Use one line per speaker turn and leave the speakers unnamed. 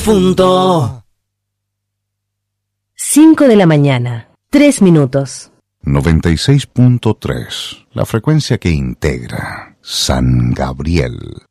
profundo.
5 de la mañana, 3 minutos.
96.3, la frecuencia que integra San Gabriel.